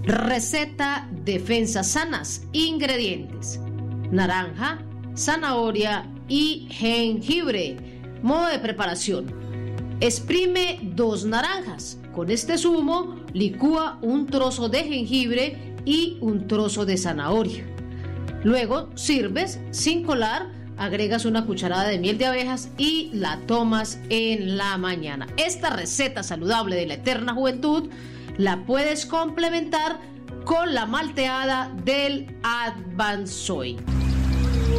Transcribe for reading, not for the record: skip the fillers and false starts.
Receta Defensas Sanas. Ingredientes: naranja, zanahoria y jengibre. Modo de preparación: exprime 2 naranjas. Con este zumo licúa un trozo de jengibre y un trozo de zanahoria. Luego sirves sin colar, agregas una cucharada de miel de abejas y la tomas en la mañana. Esta receta saludable de la eterna juventud la puedes complementar con la malteada del Advansoy.